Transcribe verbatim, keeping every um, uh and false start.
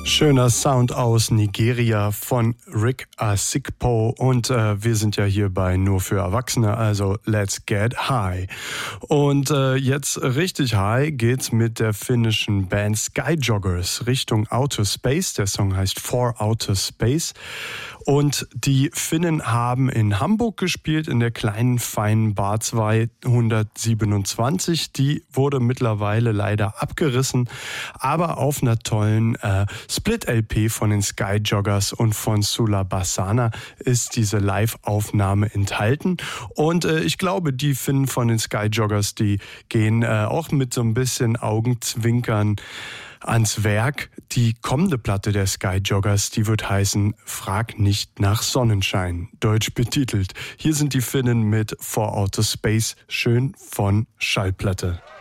Schöner Sound aus Nigeria von Rick Asikpo und äh, wir sind ja hier bei Nur für Erwachsene, also let's get high. Und äh, jetzt richtig high geht's mit der finnischen Band Skyjoggers Richtung Outer Space. Der Song heißt For Outer Space. Und die Finnen haben in Hamburg gespielt, in der kleinen, feinen Bar zweihundertsiebenundzwanzig. Die wurde mittlerweile leider abgerissen, aber auf einer tollen äh, Split-L P von den Skyjoggers und von Sula Bassana ist diese Live-Aufnahme enthalten. Und äh, ich glaube, die Finnen von den Skyjoggers, die gehen äh, auch mit so ein bisschen Augenzwinkern ans Werk. Die kommende Platte der Skyjoggers, die wird heißen Frag nicht nach Sonnenschein, deutsch betitelt. Hier sind die Finnen mit For Outer Space, schön von Schallplatte.